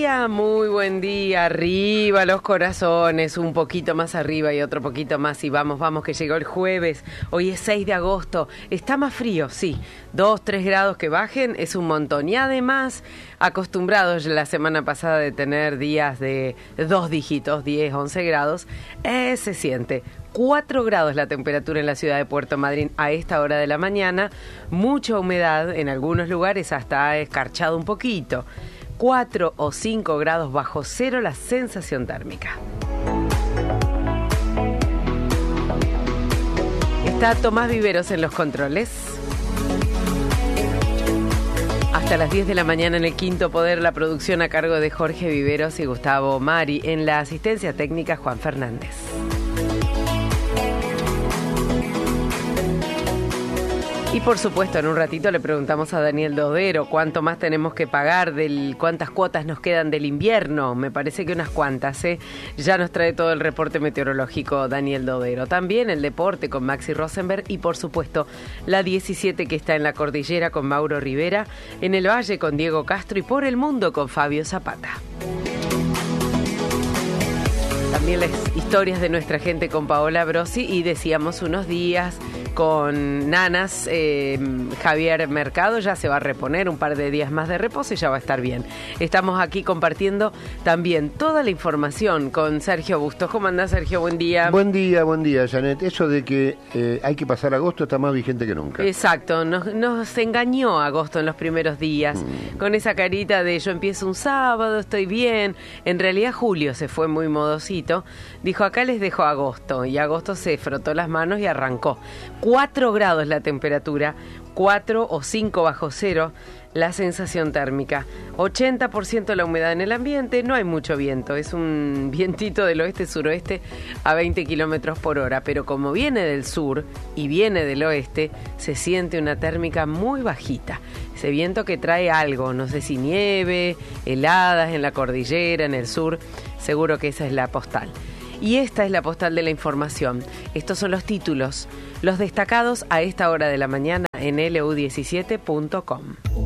muy buen día. Arriba los corazones, un poquito más arriba y otro poquito más. Y vamos, que llegó el jueves. Hoy es 6 de agosto. Está más frío, sí. 2, 3 grados que bajen es un montón. Y además, acostumbrados la semana pasada de tener días de 2 dígitos, 10, 11 grados, se siente. 4 grados la temperatura en la ciudad de Puerto Madryn a esta hora de la mañana. Mucha humedad, en algunos lugares hasta ha escarchado un poquito. 4 o 5 grados bajo cero la sensación térmica. Está Tomás Viveros en los controles. Hasta las 10 de la mañana en el Quinto Poder, la producción a cargo de Jorge Viveros y Gustavo Mari. En la asistencia técnica, Juan Fernández. Y por supuesto, en un ratito le preguntamos a Daniel Dodero cuánto más tenemos que pagar, cuántas cuotas nos quedan del invierno. Me parece que unas cuantas, ¿eh? Ya nos trae todo el reporte meteorológico Daniel Dodero. También el deporte con Maxi Rosenberg y por supuesto la 17 que está en la cordillera con Mauro Rivera, en el Valle con Diego Castro y por el mundo con Fabio Zapata. También las historias de nuestra gente con Paola Brosi y decíamos unos días con Nanas, Javier Mercado ya se va a reponer, un par de días más de reposo y ya va a estar bien. Estamos aquí compartiendo también toda la información con Sergio Bustos. ¿Cómo andás, Sergio? Buen día. Buen día, Janet. Eso de que hay que pasar agosto está más vigente que nunca. Exacto, nos engañó agosto en los primeros días, con esa carita de yo empiezo un sábado, estoy bien. En realidad Julio se fue muy modosito, dijo acá les dejo agosto, y agosto se frotó las manos y arrancó. 4 grados la temperatura, 4 o 5 bajo cero la sensación térmica, 80% la humedad en el ambiente, no hay mucho viento, es un vientito del oeste-suroeste a 20 kilómetros por hora, pero como viene del sur y viene del oeste, se siente una térmica muy bajita. Ese viento que trae algo, no sé si nieve, heladas en la cordillera, en el sur, seguro que esa es la postal. Y esta es la postal de la información. Estos son los títulos, los destacados a esta hora de la mañana en lu17.com.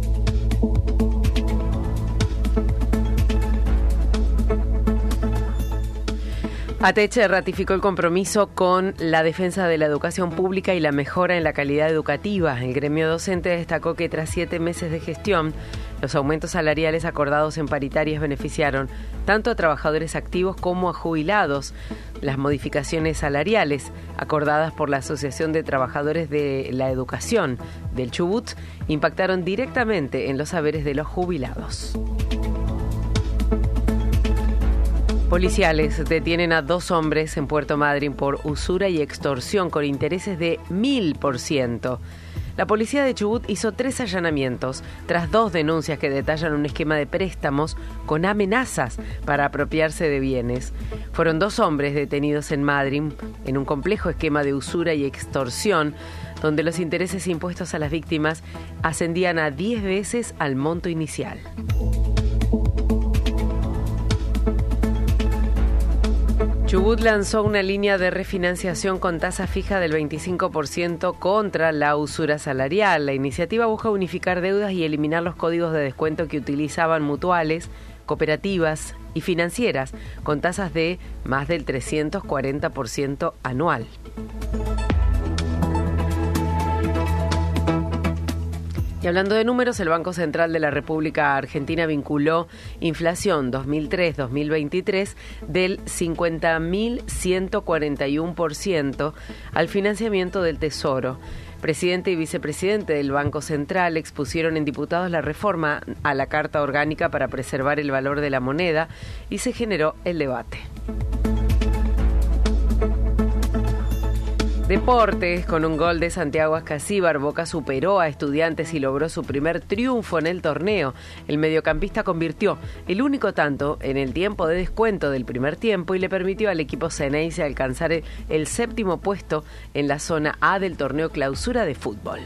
ATH ratificó el compromiso con la defensa de la educación pública y la mejora en la calidad educativa. El gremio docente destacó que tras 7 meses de gestión, los aumentos salariales acordados en paritarias beneficiaron tanto a trabajadores activos como a jubilados. Las modificaciones salariales acordadas por la Asociación de Trabajadores de la Educación del Chubut impactaron directamente en los saberes de los jubilados. Policiales detienen a 2 hombres en Puerto Madryn por usura y extorsión con intereses de 1000%. La policía de Chubut hizo 3 allanamientos tras 2 denuncias que detallan un esquema de préstamos con amenazas para apropiarse de bienes. Fueron 2 hombres detenidos en Madryn en un complejo esquema de usura y extorsión donde los intereses impuestos a las víctimas ascendían a 10 veces al monto inicial. Chubut lanzó una línea de refinanciación con tasa fija del 25% contra la usura salarial. La iniciativa busca unificar deudas y eliminar los códigos de descuento que utilizaban mutuales, cooperativas y financieras, con tasas de más del 340% anual. Y hablando de números, el Banco Central de la República Argentina vinculó inflación 2003-2023 del 50.141% al financiamiento del Tesoro. Presidente y vicepresidente del Banco Central expusieron en diputados la reforma a la Carta Orgánica para preservar el valor de la moneda y se generó el debate. Deportes, con un gol de Santiago Ascasíbar, Boca superó a Estudiantes y logró su primer triunfo en el torneo. El mediocampista convirtió el único tanto en el tiempo de descuento del primer tiempo y le permitió al equipo Ceneice alcanzar el 7º puesto en la zona A del torneo Clausura de fútbol.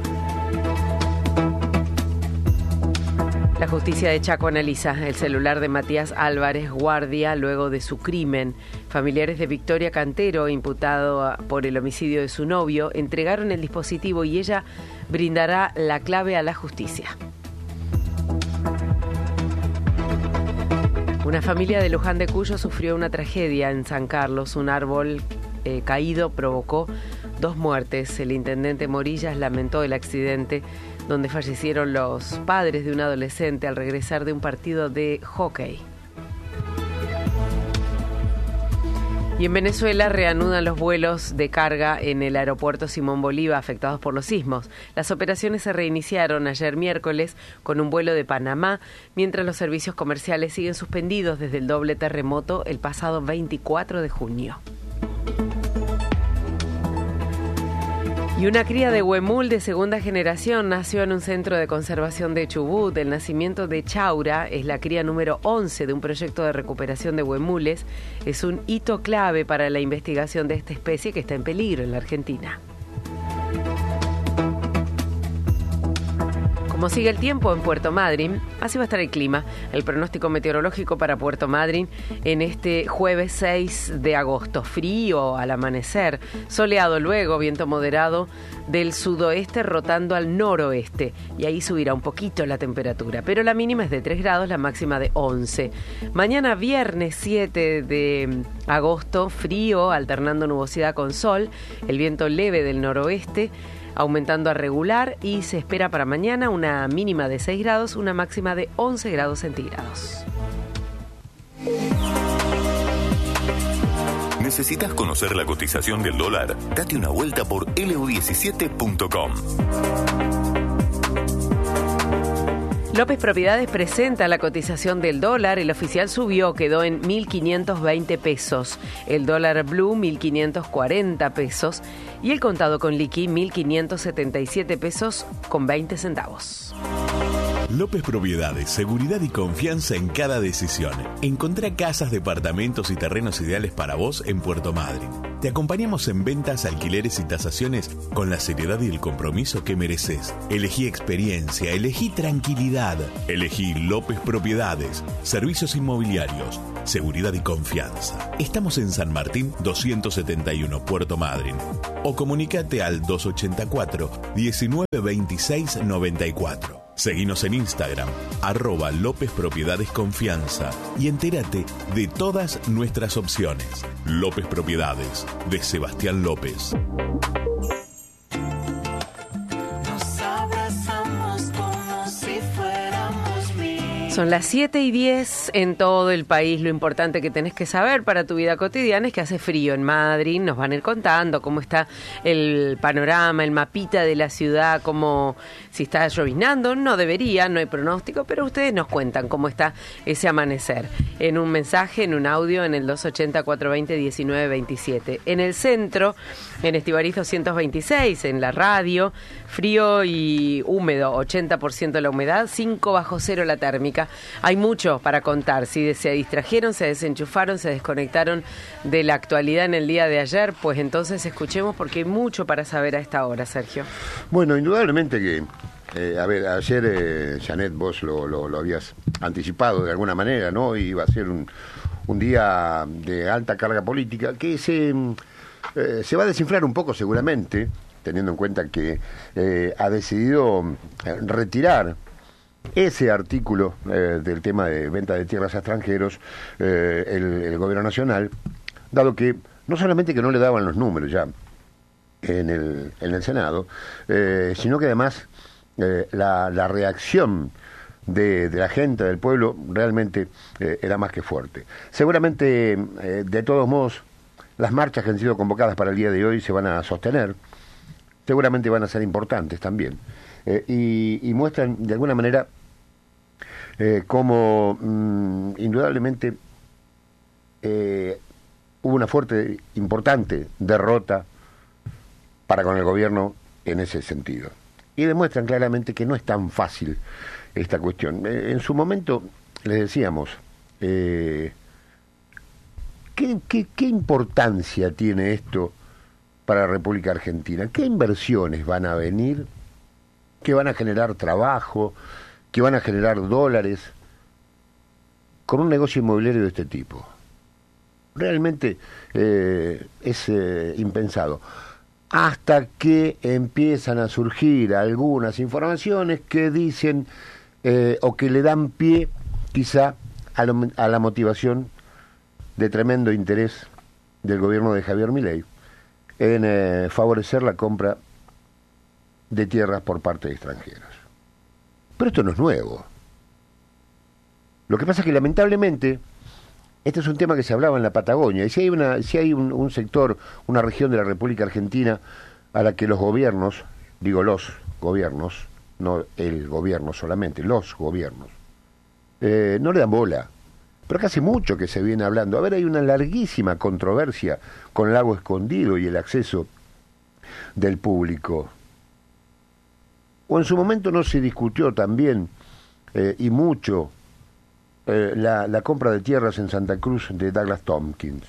La justicia de Chaco analiza el celular de Matías Álvarez Guardia luego de su crimen. Familiares de Victoria Cantero, imputado por el homicidio de su novio, entregaron el dispositivo y ella brindará la clave a la justicia. Una familia de Luján de Cuyo sufrió una tragedia en San Carlos. Un árbol caído provocó 2 muertes. El intendente Morillas lamentó el accidente donde fallecieron los padres de un adolescente al regresar de un partido de hockey. Y en Venezuela reanudan los vuelos de carga en el aeropuerto Simón Bolívar afectados por los sismos. Las operaciones se reiniciaron ayer miércoles con un vuelo de Panamá, mientras los servicios comerciales siguen suspendidos desde el doble terremoto el pasado 24 de junio. Y una cría de huemul de segunda generación nació en un centro de conservación de Chubut. El nacimiento de Chaura es la cría número 11 de un proyecto de recuperación de huemules. Es un hito clave para la investigación de esta especie que está en peligro en la Argentina. Como sigue el tiempo en Puerto Madryn, así va a estar el clima. El pronóstico meteorológico para Puerto Madryn en este jueves 6 de agosto. Frío al amanecer, soleado luego, viento moderado del sudoeste rotando al noroeste. Y ahí subirá un poquito la temperatura, pero la mínima es de 3 grados, la máxima de 11. Mañana viernes 7 de agosto, frío, alternando nubosidad con sol, el viento leve del noroeste, aumentando a regular, y se espera para mañana una mínima de 6 grados, una máxima de 11 grados centígrados. ¿Necesitas conocer la cotización del dólar? Date una vuelta por lu17.com. López Propiedades presenta la cotización del dólar. El oficial subió, quedó en 1.520 pesos. El dólar blue, 1.540 pesos. Y el contado con liqui, 1.577 pesos con 20 centavos. López Propiedades, seguridad y confianza en cada decisión. Encontrá casas, departamentos y terrenos ideales para vos en Puerto Madryn. Te acompañamos en ventas, alquileres y tasaciones con la seriedad y el compromiso que mereces. Elegí experiencia, elegí tranquilidad, elegí López Propiedades, servicios inmobiliarios, seguridad y confianza. Estamos en San Martín 271, Puerto Madryn. O comunicate al 284 1926 94. Seguinos en Instagram, @López Propiedades Confianza, y entérate de todas nuestras opciones. López Propiedades, de Sebastián López. Son las 7:10 en todo el país. Lo importante que tenés que saber para tu vida cotidiana es que hace frío en Madrid. Nos van a ir contando cómo está el panorama, el mapita de la ciudad, como si está lloviznando. No debería, no hay pronóstico, pero ustedes nos cuentan cómo está ese amanecer. En un mensaje, en un audio, en el 280-420-1927. En el centro, en Estivariz 226, en la radio, frío y húmedo, 80% la humedad, 5 bajo cero la térmica. Hay mucho para contar. Si se distrajeron, se desenchufaron, se desconectaron de la actualidad en el día de ayer, pues entonces escuchemos, porque hay mucho para saber a esta hora, Sergio. Bueno, indudablemente que, ayer, Janet, vos lo habías anticipado de alguna manera, ¿no? Iba a ser un día de alta carga política que se va a desinflar un poco seguramente, teniendo en cuenta que ha decidido retirar ese artículo del tema de venta de tierras a extranjeros, el gobierno nacional, dado que no solamente que no le daban los números ya en el Senado, sino que además la reacción de la gente, del pueblo, realmente era más que fuerte. Seguramente, de todos modos, las marchas que han sido convocadas para el día de hoy se van a sostener, seguramente van a ser importantes también, y muestran de alguna manera cómo indudablemente hubo una fuerte, importante derrota para con el gobierno en ese sentido. Y demuestran claramente que no es tan fácil esta cuestión. En su momento les decíamos, ¿qué importancia tiene esto para la República Argentina? ¿Qué inversiones van a venir? ¿Qué van a generar trabajo? ¿Qué van a generar dólares con un negocio inmobiliario de este tipo? Realmente es impensado. Hasta que empiezan a surgir algunas informaciones que dicen o que le dan pie quizá a la motivación de tremendo interés del gobierno de Javier Milei en favorecer la compra de tierras por parte de extranjeros. Pero esto no es nuevo. Lo que pasa es que lamentablemente este es un tema que se hablaba en la Patagonia, y si hay un sector, una región de la República Argentina a la que los gobiernos, digo los gobiernos, no el gobierno solamente, los gobiernos, no le dan bola. Pero que hace mucho que se viene hablando. A ver, hay una larguísima controversia con el Lago Escondido y el acceso del público. O en su momento no se discutió también, y mucho, la compra de tierras en Santa Cruz de Douglas Tompkins.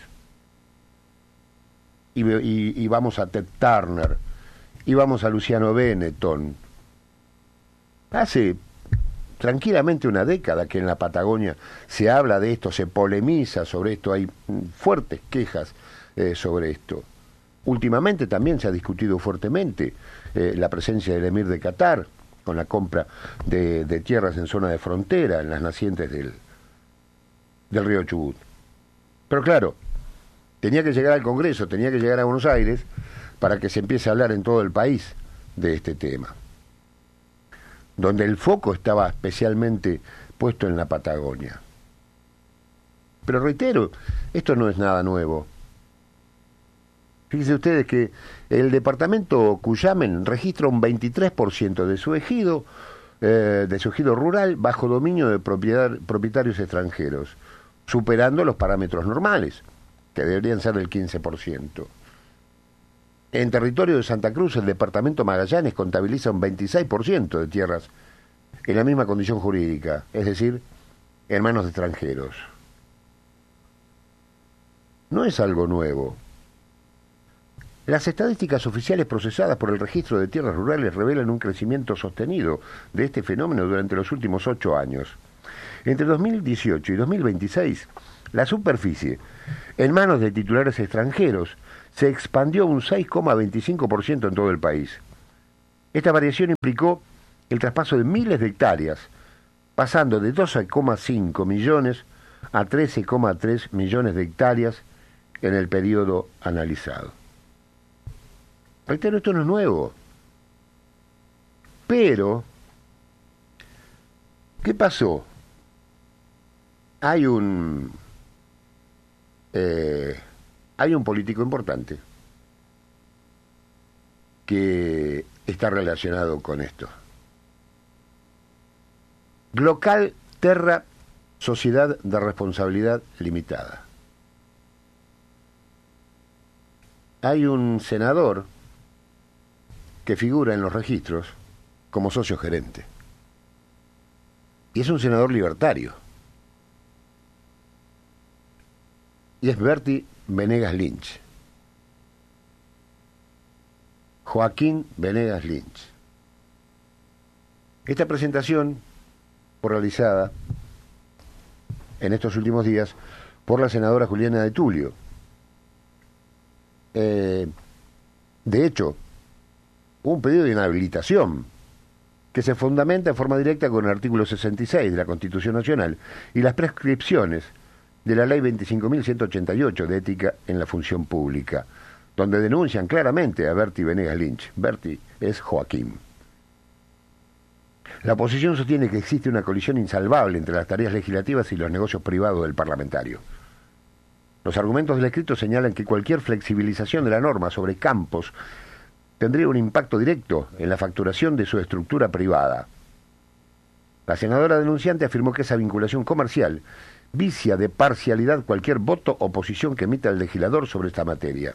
Y vamos a Ted Turner, y vamos a Luciano Benetton. Hace tranquilamente una década que en la Patagonia se habla de esto, se polemiza sobre esto, hay fuertes quejas sobre esto. Últimamente también se ha discutido fuertemente la presencia del emir de Qatar con la compra de tierras en zona de frontera, en las nacientes del río Chubut. Pero claro, tenía que llegar al Congreso, tenía que llegar a Buenos Aires para que se empiece a hablar en todo el país de este tema, donde el foco estaba especialmente puesto en la Patagonia. Pero reitero, esto no es nada nuevo. Fíjense ustedes que el departamento Cuyamen registra un 23% de su ejido rural bajo dominio de propietarios extranjeros, superando los parámetros normales, que deberían ser del 15%. En territorio de Santa Cruz, el departamento Magallanes contabiliza un 26% de tierras en la misma condición jurídica, es decir, en manos de extranjeros. No es algo nuevo. Las estadísticas oficiales procesadas por el Registro de Tierras Rurales revelan un crecimiento sostenido de este fenómeno durante los últimos 8 años. Entre 2018 y 2026, la superficie en manos de titulares extranjeros se expandió un 6,25% en todo el país. Esta variación implicó el traspaso de miles de hectáreas, pasando de 12,5 millones a 13,3 millones de hectáreas en el periodo analizado. Reitero, esto no es nuevo. Pero, ¿qué pasó? Hay un político importante que está relacionado con esto. Glocal Terra Sociedad de Responsabilidad Limitada. Hay un senador que figura en los registros como socio gerente. Y es un senador libertario. Y es Berti Venegas Lynch. Joaquín Venegas Lynch. Esta presentación fue realizada en estos últimos días por la senadora Juliana de Tulio. De hecho, hubo un pedido de inhabilitación que se fundamenta en forma directa con el artículo 66 de la Constitución Nacional y las prescripciones de la Ley 25.188 de ética en la función pública, donde denuncian claramente a Berti Venegas Lynch. Berti es Joaquín. La oposición sostiene que existe una colisión insalvable entre las tareas legislativas y los negocios privados del parlamentario. Los argumentos del escrito señalan que cualquier flexibilización de la norma sobre campos tendría un impacto directo en la facturación de su estructura privada. La senadora denunciante afirmó que esa vinculación comercial vicia de parcialidad cualquier voto o posición que emita el legislador sobre esta materia.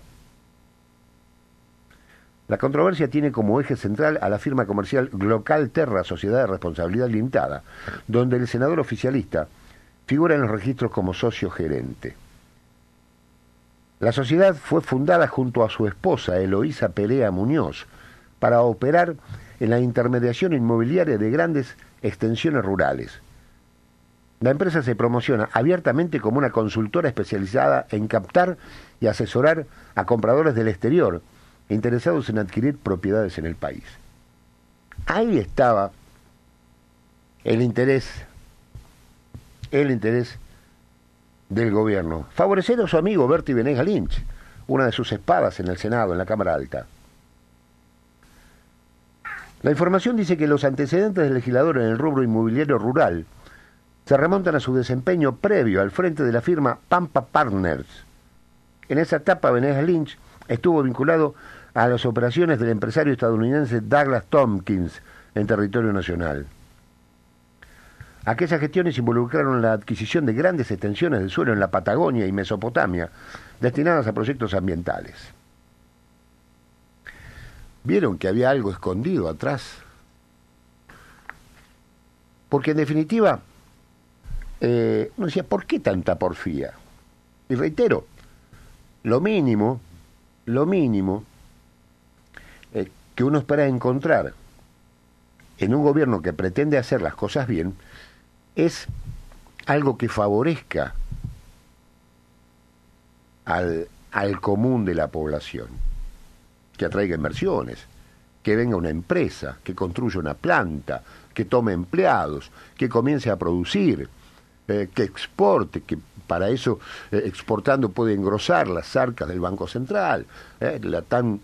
La controversia tiene como eje central a la firma comercial Glocal Terra Sociedad de Responsabilidad Limitada, donde el senador oficialista figura en los registros como socio gerente. La sociedad fue fundada junto a su esposa Eloísa Perea Muñoz para operar en la intermediación inmobiliaria de grandes extensiones rurales. La empresa se promociona abiertamente como una consultora especializada en captar y asesorar a compradores del exterior interesados en adquirir propiedades en el país. Ahí estaba el interés del gobierno? Favorecer a su amigo Bertie Venegas Lynch, una de sus espadas en el Senado, en la Cámara Alta. La información dice que los antecedentes del legislador en el rubro inmobiliario rural se remontan a su desempeño previo al frente de la firma Pampa Partners. En esa etapa, Venegas Lynch estuvo vinculado a las operaciones del empresario estadounidense Douglas Tompkins en territorio nacional. Aquellas gestiones involucraron la adquisición de grandes extensiones de suelo en la Patagonia y Mesopotamia, destinadas a proyectos ambientales. ¿Vieron que había algo escondido atrás? Porque en definitiva, uno decía, ¿por qué tanta porfía? Y reitero, lo mínimo que uno espera encontrar en un gobierno que pretende hacer las cosas bien es algo que favorezca al común de la población, que atraiga inversiones, que venga una empresa, que construya una planta, que tome empleados, que comience a producir, que exporte, que para eso exportando puede engrosar las arcas del Banco Central, la tan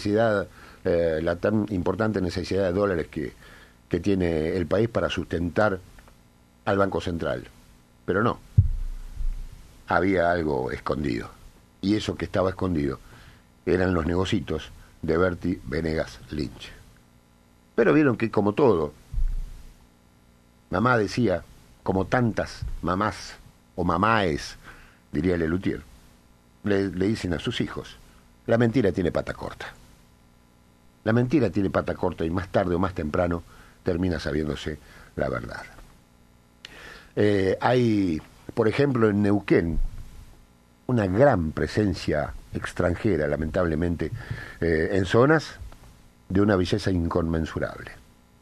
importante necesidad de dólares que tiene el país para sustentar al Banco Central. Pero no, había algo escondido, y eso que estaba escondido eran los negocitos de Bertie Venegas Lynch. Pero vieron que, como todo, mamá decía, como tantas mamás o mamáes, diría Lelutier, le dicen a sus hijos, la mentira tiene pata corta. La mentira tiene pata corta y más tarde o más temprano termina sabiéndose la verdad. Hay, por ejemplo, en Neuquén, una gran presencia extranjera, lamentablemente, en zonas de una belleza inconmensurable.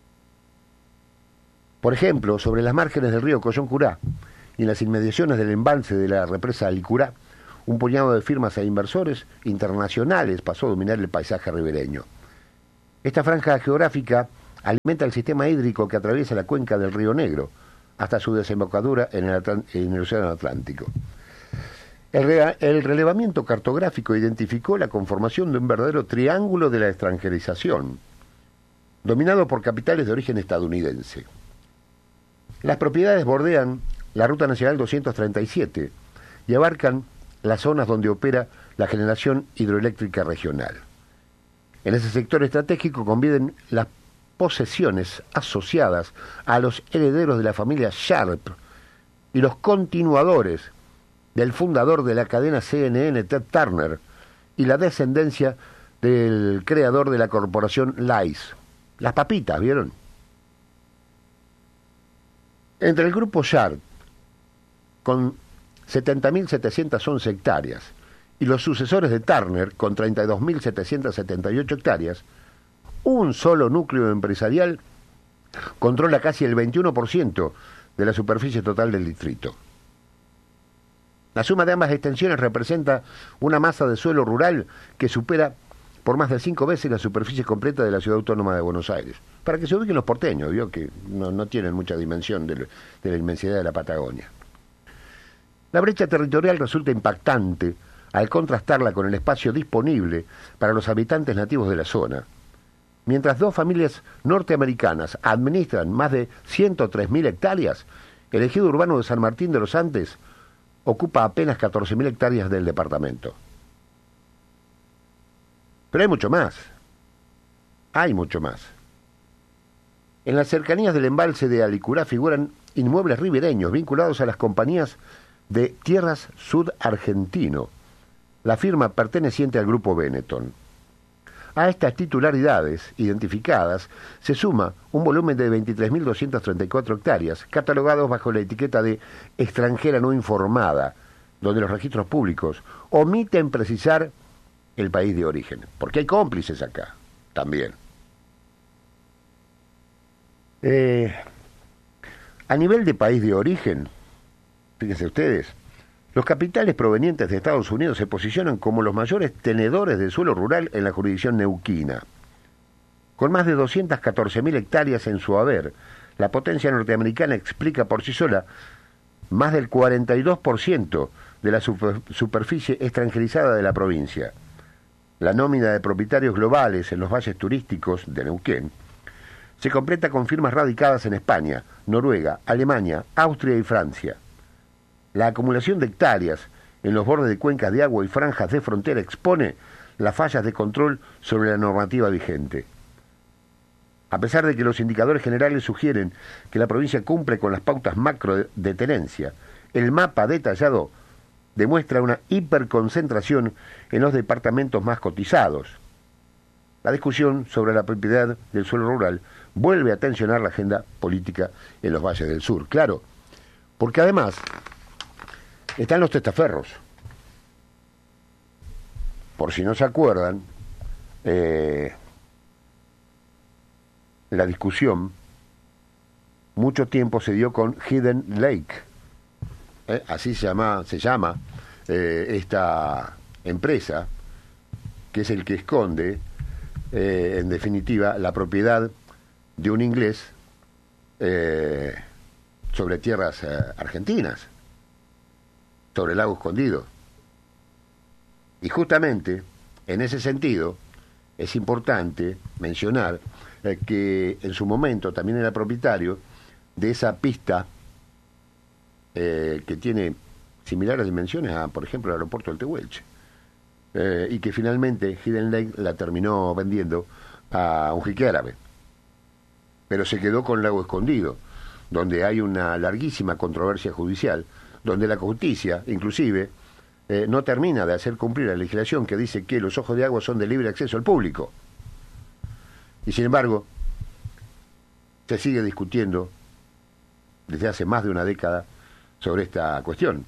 Por ejemplo, sobre las márgenes del río Coyoncurá y en las inmediaciones del embalse de la represa Alicurá, un puñado de firmas e inversores internacionales pasó a dominar el paisaje ribereño. Esta franja geográfica alimenta el sistema hídrico que atraviesa la cuenca del Río Negro hasta su desembocadura en el Océano Atlántico. El relevamiento cartográfico identificó la conformación de un verdadero triángulo de la extranjerización, dominado por capitales de origen estadounidense. Las propiedades bordean la Ruta Nacional 237 y abarcan las zonas donde opera la generación hidroeléctrica regional. En ese sector estratégico conviven las posesiones asociadas a los herederos de la familia Sharp y los continuadores del fundador de la cadena CNN, Ted Turner, y la descendencia del creador de la corporación Lice. Las papitas, ¿vieron? Entre el grupo Sharp, con 70.711 hectáreas, y los sucesores de Turner, con 32.778 hectáreas, un solo núcleo empresarial controla casi el 21% de la superficie total del distrito. La suma de ambas extensiones representa una masa de suelo rural que supera por más de 5 veces la superficie completa de la Ciudad Autónoma de Buenos Aires. Para que se ubiquen los porteños, ¿vio? Que no tienen mucha dimensión de la inmensidad de la Patagonia. La brecha territorial resulta impactante al contrastarla con el espacio disponible para los habitantes nativos de la zona. Mientras dos familias norteamericanas administran más de 103.000 hectáreas, el ejido urbano de San Martín de los Andes ocupa apenas 14.000 hectáreas del departamento. Pero hay mucho más. Hay mucho más. En las cercanías del embalse de Alicurá figuran inmuebles ribereños vinculados a las compañías de Tierras Sud Argentino, la firma perteneciente al grupo Benetton. A estas titularidades identificadas se suma un volumen de 23.234 hectáreas, catalogados bajo la etiqueta de extranjera no informada, donde los registros públicos omiten precisar el país de origen, porque hay cómplices acá también. A nivel de país de origen, fíjense ustedes, los capitales provenientes de Estados Unidos se posicionan como los mayores tenedores de suelo rural en la jurisdicción neuquina. Con más de 214.000 hectáreas en su haber, la potencia norteamericana explica por sí sola más del 42% de la superficie extranjerizada de la provincia. La nómina de propietarios globales en los valles turísticos de Neuquén se completa con firmas radicadas en España, Noruega, Alemania, Austria y Francia. La acumulación de hectáreas en los bordes de cuencas de agua y franjas de frontera expone las fallas de control sobre la normativa vigente. A pesar de que los indicadores generales sugieren que la provincia cumple con las pautas macro de tenencia, el mapa detallado demuestra una hiperconcentración en los departamentos más cotizados. La discusión sobre la propiedad del suelo rural vuelve a tensionar la agenda política en los valles del sur. Claro, porque además están los testaferros. Por si no se acuerdan, la discusión mucho tiempo se dio con Hidden Lake. Así se llama esta empresa, que es el que esconde, en definitiva, la propiedad de un inglés sobre tierras argentinas, sobre el lago escondido. Y justamente, en ese sentido, es importante mencionar que en su momento también era propietario de esa pista que tiene similares dimensiones a, por ejemplo, el aeropuerto del Tehuelche, y que finalmente Hidden Lake la terminó vendiendo a un jeque árabe, pero se quedó con Lago Escondido, donde hay una larguísima controversia judicial, donde la justicia, inclusive, no termina de hacer cumplir la legislación que dice que los ojos de agua son de libre acceso al público. Y sin embargo, se sigue discutiendo desde hace más de una década sobre esta cuestión.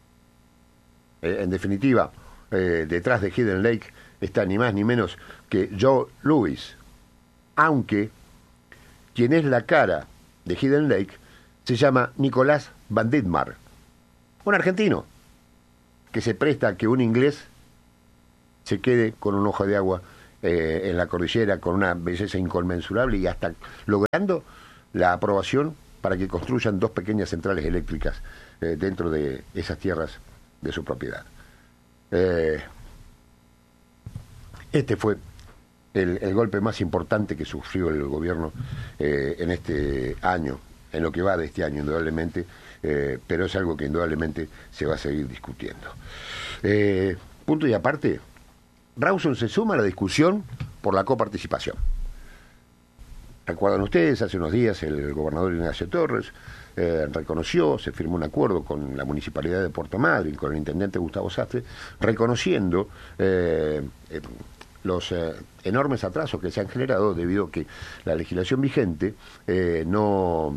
En definitiva, detrás de Hidden Lake está ni más ni menos que Joe Louis, aunque quien es la cara de Hidden Lake se llama Nicolás Van Ditmar, un argentino que se presta a que un inglés se quede con un ojo de agua en la cordillera con una belleza inconmensurable y hasta logrando la aprobación para que construyan 2 pequeñas centrales eléctricas dentro de esas tierras de su propiedad. Este fue el golpe más importante que sufrió el gobierno en este año, en lo que va de este año, indudablemente, pero es algo que indudablemente se va a seguir discutiendo. Punto y aparte, Rawson se suma a la discusión por la coparticipación. Recuerdan ustedes, hace unos días el gobernador Ignacio Torres reconoció, se firmó un acuerdo con la Municipalidad de Puerto Madryn, con el intendente Gustavo Sastre, reconociendo los enormes atrasos que se han generado debido a que la legislación vigente no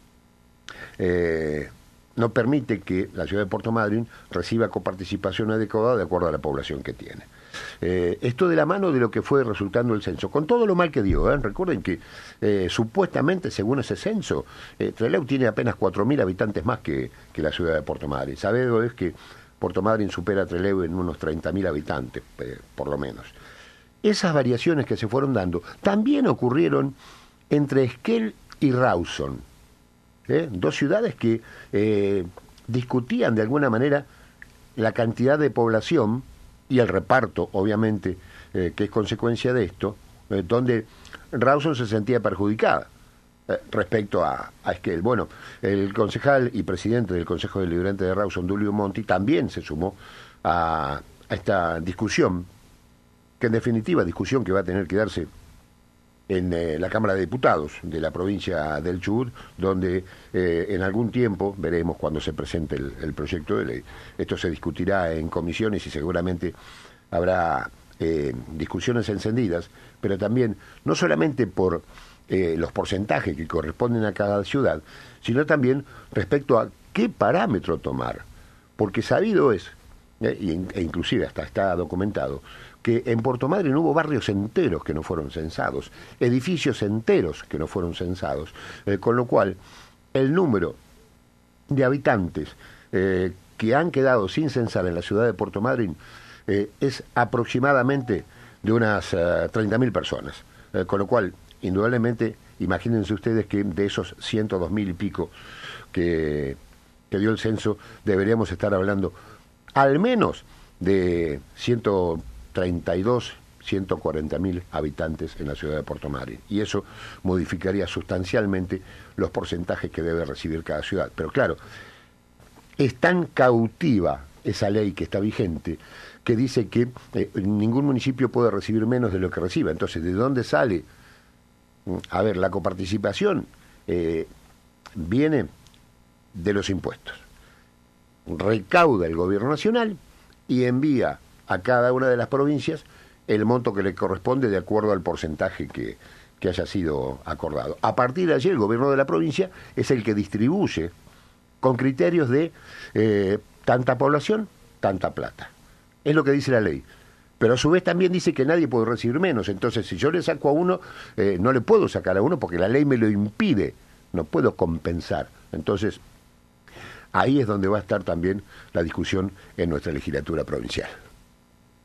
permite que la ciudad de Puerto Madryn reciba coparticipación adecuada de acuerdo a la población que tiene. Esto de la mano de lo que fue resultando el censo, con todo lo mal que dio. Recuerden que supuestamente, según ese censo, Trelew tiene apenas 4.000 habitantes más que la ciudad de Puerto Madryn. Sabido es que Puerto Madryn supera a Trelew en unos 30.000 habitantes, por lo menos. Esas variaciones que se fueron dando también ocurrieron entre Esquel y Rawson, 2 ciudades que discutían de alguna manera la cantidad de población y el reparto, obviamente, que es consecuencia de esto, donde Rawson se sentía perjudicada respecto a Esquel. Bueno, el concejal y presidente del Consejo Deliberante de Rawson, Dulio Monti, también se sumó a esta discusión, que en definitiva discusión que va a tener que darse en la Cámara de Diputados de la provincia del Chubut, donde en algún tiempo, veremos cuando se presente el proyecto de ley, esto se discutirá en comisiones y seguramente habrá discusiones encendidas, pero también no solamente por los porcentajes que corresponden a cada ciudad, sino también respecto a qué parámetro tomar, porque sabido es, e inclusive hasta está documentado, que en Puerto Madryn hubo barrios enteros que no fueron censados, edificios enteros que no fueron censados, con lo cual el número de habitantes que han quedado sin censar en la ciudad de Puerto Madryn es aproximadamente de unas 30.000 personas, con lo cual, indudablemente, imagínense ustedes que de esos 102.000 y pico que que dio el censo, deberíamos estar hablando al menos de 132, 140.000 habitantes en la ciudad de Puerto Madryn. Y eso modificaría sustancialmente los porcentajes que debe recibir cada ciudad. Pero claro, es tan cautiva esa ley que está vigente que dice que ningún municipio puede recibir menos de lo que reciba. Entonces, ¿de dónde sale? A ver, la coparticipación viene de los impuestos. Recauda el gobierno nacional y envía a cada una de las provincias el monto que le corresponde de acuerdo al porcentaje que haya sido acordado. A partir de allí, el gobierno de la provincia es el que distribuye con criterios de tanta población, tanta plata. Es lo que dice la ley. Pero a su vez también dice que nadie puede recibir menos. Entonces, si yo le saco a uno, no le puedo sacar a uno porque la ley me lo impide. No puedo compensar. Entonces, ahí es donde va a estar también la discusión en nuestra legislatura provincial.